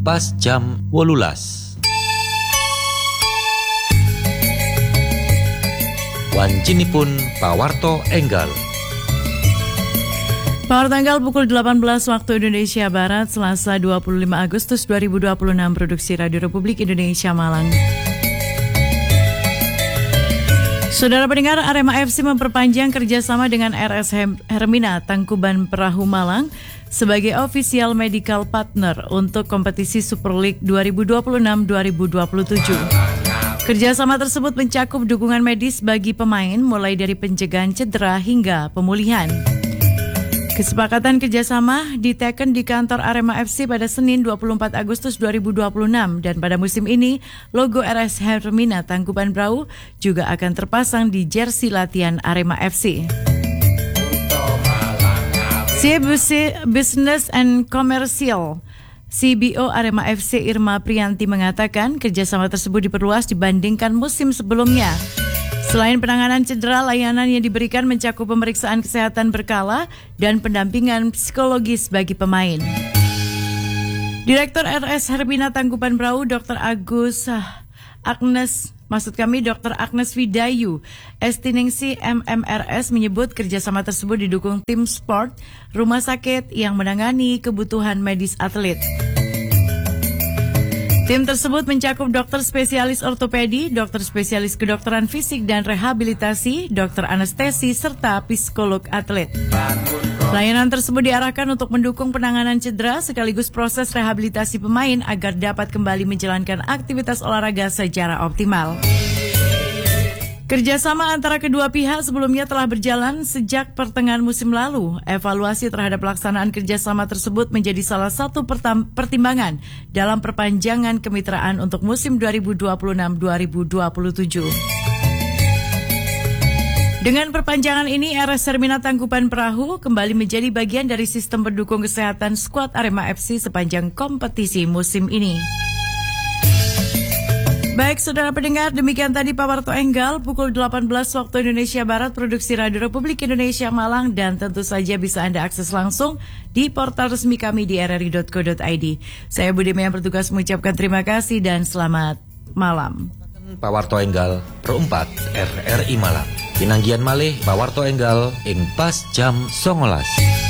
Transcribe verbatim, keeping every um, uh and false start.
pas jam wolulas. Wancinipun pawarto enggal. Pawarto enggal pukul delapan belas waktu Indonesia Barat, Selasa dua puluh lima Agustus dua ribu dua puluh enam, produksi Radio Republik Indonesia Malang. Saudara pendengar, Arema F C memperpanjang kerjasama dengan R S Hermina Tangkuban Perahu Malang sebagai official medical partner untuk kompetisi Super League dua ribu dua puluh enam dua ribu dua puluh tujuh. Kerjasama tersebut mencakup dukungan medis bagi pemain mulai dari pencegahan cedera hingga pemulihan. Kesepakatan kerjasama diteken di kantor Arema F C pada Senin dua puluh empat Agustus dua ribu dua puluh enam dan pada musim ini logo R S Hermina Tangkuban Perahu juga akan terpasang di jersey latihan Arema F C. C B C Business and Commercial C B O Arema F C Irma Priyanti mengatakan kerjasama tersebut diperluas dibandingkan musim sebelumnya. Selain penanganan cedera, layanan yang diberikan mencakup pemeriksaan kesehatan berkala dan pendampingan psikologis bagi pemain. Direktur R S Hermina Tangkuban Perahu, Doktor Agus Agnes, maksud kami Doktor Agnes Widayu Estiningsi M M R S menyebut kerjasama tersebut didukung tim sport rumah sakit yang menangani kebutuhan medis atlet. Tim tersebut mencakup dokter spesialis ortopedi, dokter spesialis kedokteran fisik dan rehabilitasi, dokter anestesi, serta psikolog atlet. Layanan tersebut diarahkan untuk mendukung penanganan cedera sekaligus proses rehabilitasi pemain agar dapat kembali menjalankan aktivitas olahraga secara optimal. Kerjasama antara kedua pihak sebelumnya telah berjalan sejak pertengahan musim lalu. Evaluasi terhadap pelaksanaan kerjasama tersebut menjadi salah satu pertam- pertimbangan dalam perpanjangan kemitraan untuk musim dua ribu dua puluh enam dua ribu dua puluh tujuh. Dengan perpanjangan ini, R S Hermina Tangkuban Perahu kembali menjadi bagian dari sistem pendukung kesehatan skuad Arema F C sepanjang kompetisi musim ini. Baik, saudara pendengar, demikian tadi Pawarto Enggal pukul delapan belas waktu Indonesia Barat, produksi Radio Republik Indonesia Malang, dan tentu saja bisa Anda akses langsung di portal resmi kami di r r i dot co dot i d. Saya Budi yang bertugas mengucapkan terima kasih dan selamat malam. Pawarto Enggal perempat R R I Malang. Pinanggian malih Pawarto Enggal ing pas jam songolas.